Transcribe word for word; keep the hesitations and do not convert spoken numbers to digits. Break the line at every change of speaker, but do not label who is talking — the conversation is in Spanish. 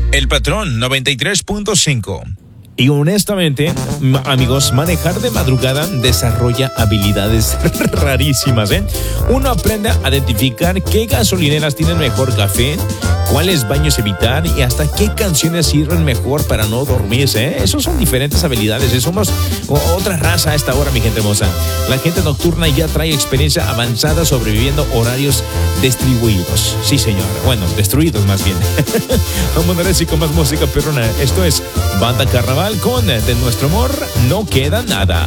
El Patrón noventa y tres punto cinco.
Y honestamente, m- amigos, manejar de madrugada desarrolla habilidades rarísimas, ¿eh? Uno aprende a identificar qué gasolineras tienen mejor café, cuáles baños evitar y hasta qué canciones sirven mejor para no dormirse, ¿eh? Esos son diferentes habilidades, ¿eh? Somos o- otra raza a esta hora, mi gente hermosa. La gente nocturna ya trae experiencia avanzada sobreviviendo horarios distribuidos. Sí, señor. Bueno, destruidos más bien. Vamos a ver si con más música perrona. Esto es Banda Carnaval con De Nuestro Amor No Queda Nada.